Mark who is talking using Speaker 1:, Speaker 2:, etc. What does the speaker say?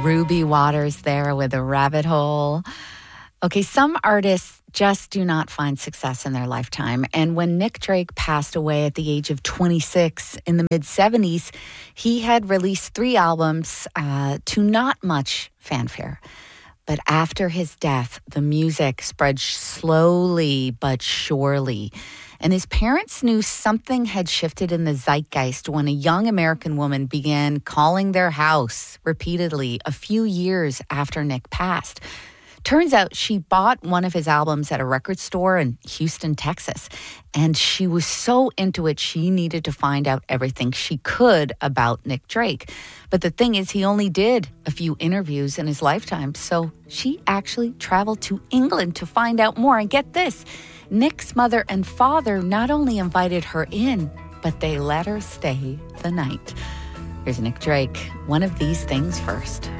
Speaker 1: Ruby Waters there with A Rabbit Hole. Okay, some artists just do not find success in their lifetime. And when Nick Drake passed away at the age of 26 in the mid-70s, he had released 3 albums to not much fanfare. But after his death, the music spread slowly but surely. And his parents knew something had shifted in the zeitgeist when a young American woman began calling their house repeatedly a few years after Nick passed. Turns out she bought one of his albums at a record store in Houston, Texas. And she was so into it, she needed to find out everything she could about Nick Drake. But the thing is, he only did a few interviews in his lifetime. So she actually traveled to England to find out more. And get this, Nick's mother and father not only invited her in, but they let her stay the night. Here's Nick Drake, One of These Things First.